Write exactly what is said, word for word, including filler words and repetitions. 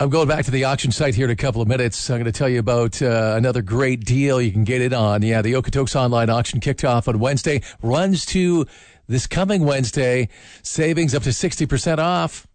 I'm going back to the auction site here in a couple of minutes. I'm going to tell you about uh, another great deal you can get it on. Yeah, the Okotoks online auction kicked off on Wednesday. Runs to this coming Wednesday. Savings up to sixty percent off.